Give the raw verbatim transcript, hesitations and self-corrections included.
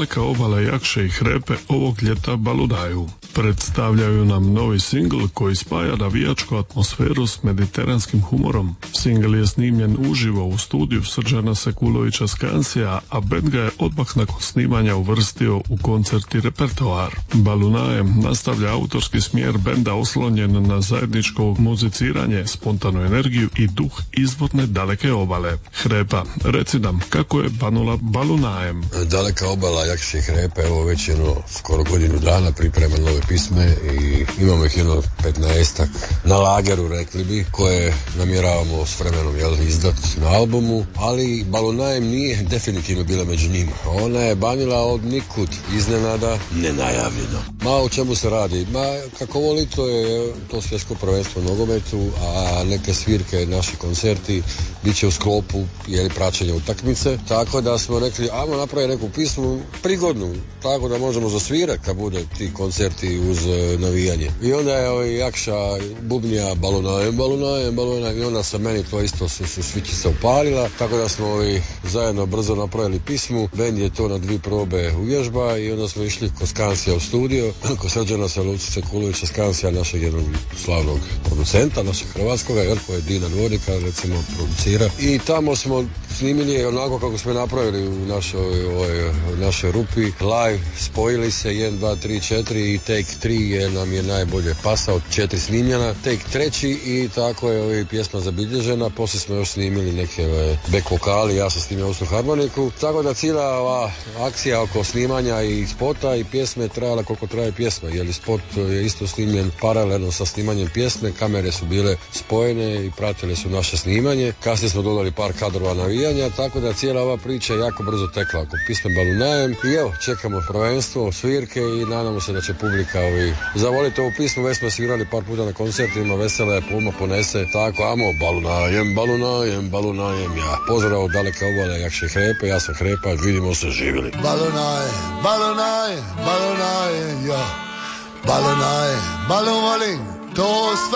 Daleka obala Jakše i Hrepe ovog ljeta baludaju. Predstavljaju nam novi singl koji spaja navijačku atmosferu s mediteranskim humorom. Singl je snimljen uživo u studiju Srđana Sekulovića Skansija, a band ga je odmah nakon snimanja uvrstio u koncert i repertoar. Balunajem nastavlja autorski smjer benda oslonjen na zajedničko muziciranje, spontanu energiju i duh izvorne Daleke obale. Hrepa, reci nam kako je banula Balunajem. Daleka obala Jakše i Hrepe, evo već jedno skoro godinu dana priprema nove pisme i imamo ih jedno petnaestak na lageru, rekli bi, koje namjeravamo s vremenom jel, izdati na albumu, ali Balunajem nije definitivno bila među njima. Ona je banila od nikud, iznenada, nenajavljeno. Ma o čemu se radi? Ma kako voli, to je to svjetsko prvenstvo u nogometu, a neke svirke, naši koncerti bit će u sklopu jeli, praćenja utakmice, tako da smo rekli, ajmo napraviti neku pismu prigodnu, tako da možemo zasvirati kad bude ti koncerti uz e, navijanje. I onda je ovaj Jakša bubnija Balunajem, Balunajem, Balunajem i onda sa meni to isto su, su svičica upalila, tako da smo ovaj, zajedno brzo napravili pismu, bend je to na dvi probe uvježba i onda smo išli kod Skansija u studio, kod Srđana Sekulovića Skansija, našeg jednog slavnog producenta, našeg hrvatskoga, jer koji je Dina Dvornika, recimo, producira. I tamo smo snimili onako kako smo napravili u našoj, ovoj, našoj rupi, live, spojili se jedan, dva, tri, četiri i take tri je nam je najbolje pasao, četiri snimljena, take treći i tako je ovaj, pjesma zabilježena, poslije smo još snimili neke ovaj, back vokali, ja sam snimio usnu harmoniku, tako da cijela ova akcija oko snimanja i spota i pjesme trajala koliko traje pjesma, jer spot je isto snimljen paralelno sa snimanjem pjesme, kamere su bile spojene i pratile su naše snimanje, kasnije smo dodali par kadrova navijanja, tako da cijela ova priča je jako brzo tekla oko pisme Balunajem i evo, čekamo prvenstvo, svirke i nadamo se da će publika ovi zavoliti ovu pismu, već smo svirali par puta na koncertima, vesela je, puma ponese, tako, amo, Balunajem, Balunajem, Balunajem, ja. Pozdrav od Daleke obale, Jakše i Hrepe, ja sam Hrepa, vidimo se, živjeli. Balunajem, Balunajem, Balunajem, ja. Balunajem, Balunajem, to